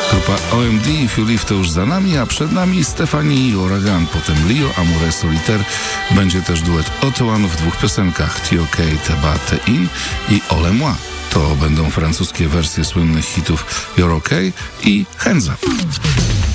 Grupa OMD i If You Leave to już za nami, a przed nami Stefani i Ouragan, potem Lio, Amoureux Solitaire. Będzie też duet Otoan w 2 piosenkach T.O.K., Teba, Te-In i Ole Moi. To będą francuskie wersje słynnych hitów You're OK i Hands Up.